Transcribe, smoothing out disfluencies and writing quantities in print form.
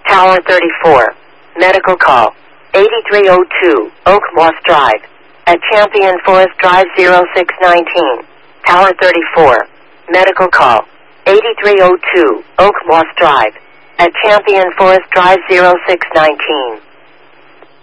Tower 34. Medical call. 8302 Oak Moss Drive. At Champion Forest Drive 0619. Tower 34. Medical call. 8302 Oak Moss Drive. At Champion Forest Drive 0619.